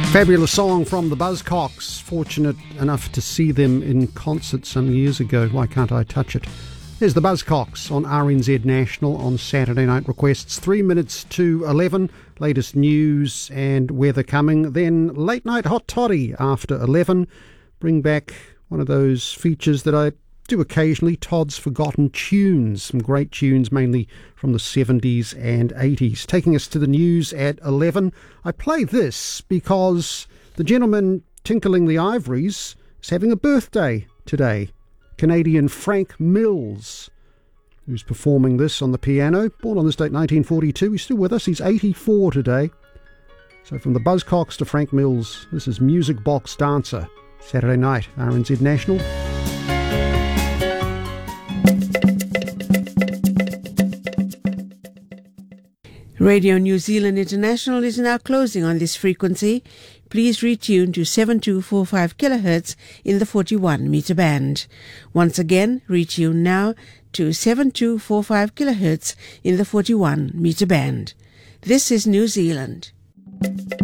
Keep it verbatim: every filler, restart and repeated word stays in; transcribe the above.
Fabulous song from the Buzzcocks. Fortunate enough to see them in concert some years ago. Why can't I touch it? There's the Buzzcocks on R N Z National on Saturday Night Requests. Three minutes to eleven. Latest news and weather coming. Then late night hot toddy after eleven. Bring back one of those features that I do occasionally, Todd's Forgotten Tunes. Some great tunes, mainly from the seventies and eighties. Taking us to the news at eleven. I play this because the gentleman tinkling the ivories is having a birthday today. Canadian Frank Mills, who's performing this on the piano. Born on this date, nineteen forty-two. He's still with us. He's eighty-four today. So from the Buzzcocks to Frank Mills, this is Music Box Dancer. Saturday night, R N Z National. Radio New Zealand International is now closing on this frequency. Please retune to seven two four five kilohertz in the forty-one meter band. Once again, retune now to seven two four five kilohertz in the forty-one meter band. This is New Zealand.